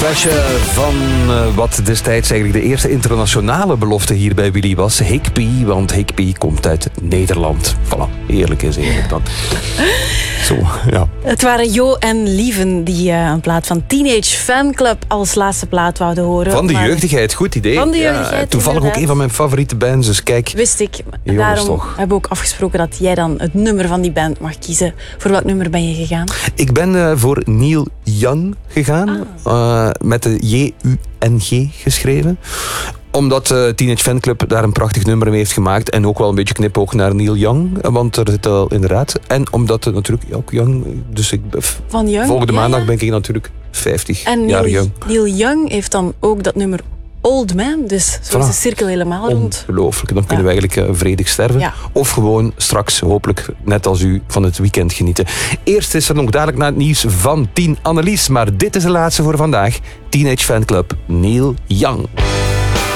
Flesje van wat destijds eigenlijk de eerste internationale belofte hier bij Willy was. Higby, want Higby komt uit Nederland. Voilà, eerlijk is eerlijk dan. Zo, ja. Het waren Jo en Lieven die een plaat van Teenage Fanclub als laatste plaat wouden horen. Van de jeugdigheid, goed idee. Van de jeugdigheid, toevallig inderdaad. ook een van mijn favoriete bands, dus kijk. Wist ik. Jongens, Daarom toch. hebben we ook afgesproken dat jij dan het nummer van die band mag kiezen. Voor welk nummer ben je gegaan? Ik ben voor Neil Young gegaan, met de J-U-N-G geschreven. Omdat Teenage Fanclub daar een prachtig nummer mee heeft gemaakt. En ook wel een beetje knipoog naar Neil Young. Want er zit al inderdaad. En omdat het natuurlijk ook Young. Dus Van Young? volgende maandag ja. ben ik natuurlijk 50 En jaar Young. Neil Young heeft dan ook dat nummer Old Man. Dus zo is de cirkel helemaal rond. Ongelooflijk. Dan kunnen we eigenlijk vredig sterven. Ja. Of gewoon straks, hopelijk, net als u, van het weekend genieten. Eerst is er nog dadelijk na het nieuws van 10 Annelies. Maar dit is de laatste voor vandaag. Teenage Fanclub, Neil Young.